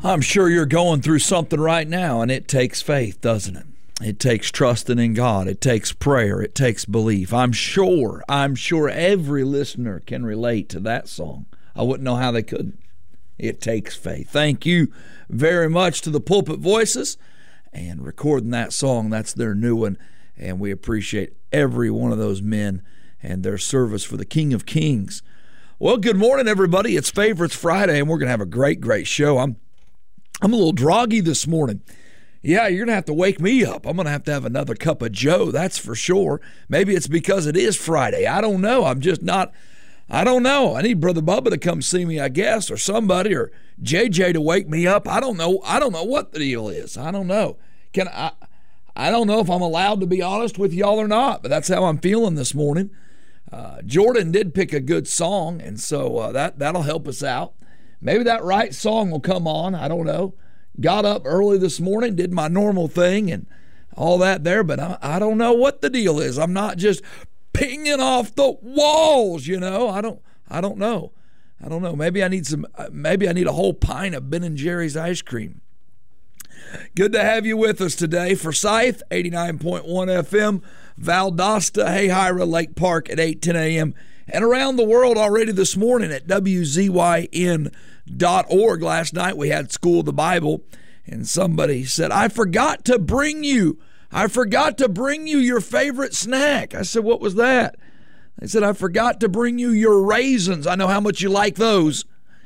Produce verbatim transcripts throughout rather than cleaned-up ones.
I'm sure you're going through something right now, and it takes faith, doesn't it? It takes trusting in God. It takes prayer. It takes belief. I'm sure, I'm sure every listener can relate to that song. I wouldn't know how they could. It takes faith. Thank you very much to the Pulpit Voices and recording that song. That's their new one, and we appreciate every one of those men and their service for the King of Kings. Well, good morning, everybody. It's Favorites Friday, and we're going to have a great, great show. I'm I'm a little groggy this morning. Yeah, you're going to have to wake me up. I'm going to have to have another cup of Joe, that's for sure. Maybe it's because it is Friday. I don't know. I'm just not, I don't know. I need Brother Bubba to come see me, I guess, or somebody, or J J to wake me up. I don't know. I don't know what the deal is. I don't know. Can I, I don't know if I'm allowed to be honest with y'all or not, but that's how I'm feeling this morning. Uh, Jordan did pick a good song, and so uh, that, that'll help us out. Maybe that right song will come on. I don't know. Got up early this morning, did my normal thing and all that there, but I, I don't know what the deal is. I'm not just pinging off the walls, you know. I don't I don't know. I don't know. Maybe I need some maybe I need a whole pint of Ben and Jerry's ice cream. Good to have you with us today. Forsyth, eighty-nine point one F M, Valdosta, Hayhira, Lake Park at eight ten a.m., and around the world already this morning at W Z Y N dot org. Last night we had School of the Bible, and somebody said, I forgot to bring you, I forgot to bring you your favorite snack. I said, what was that? They said, I forgot to bring you your raisins. I know how much you like those.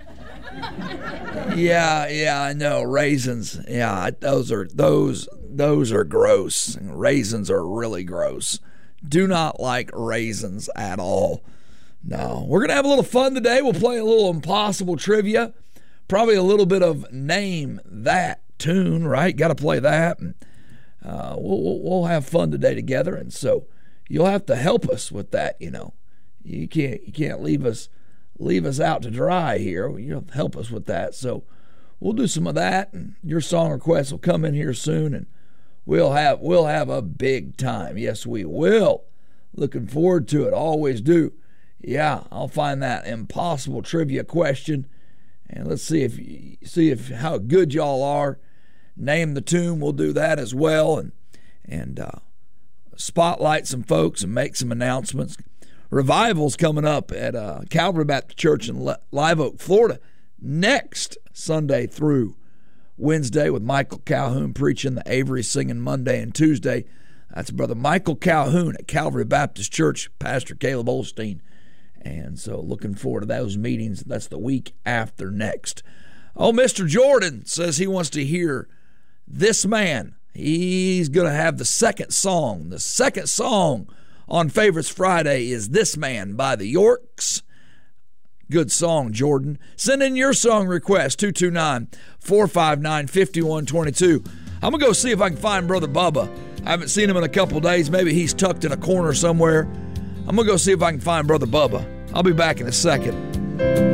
yeah, yeah, I know. Raisins. Yeah, those are, those, those are gross. Raisins are really gross. Do not like raisins at all. No, we're going to have a little fun today. We'll play a little impossible trivia, probably a little bit of name that tune, right? Got to play that. And, uh, we'll, we'll have fun today together, and so you'll have to help us with that. You know, you can't you can't leave us leave us out to dry here. You have to help us with that. So we'll do some of that, and your song requests will come in here soon, and we'll have we'll have a big time. Yes, we will. Looking forward to it. Always do. Yeah, I'll find that impossible trivia question, and let's see if see if how good y'all are. Name the tune, we'll do that as well, and and uh, spotlight some folks and make some announcements. Revival's coming up at uh, Calvary Baptist Church in Live Oak, Florida, next Sunday through Wednesday with Michael Calhoun preaching, the Avery singing Monday and Tuesday. That's Brother Michael Calhoun at Calvary Baptist Church, Pastor Caleb Olstein. And so looking forward to those meetings. That's the week after next. Oh, Mister Jordan says he wants to hear this man. He's going to have the second song. The second song on Favorites Friday is This Man by the Yorks. Good song, Jordan. Send in your song request, two two nine, four five nine, five one two two. I'm going to go see if I can find Brother Bubba. I haven't seen him in a couple days. Maybe he's tucked in a corner somewhere. I'm going to go see if I can find Brother Bubba. I'll be back in a second.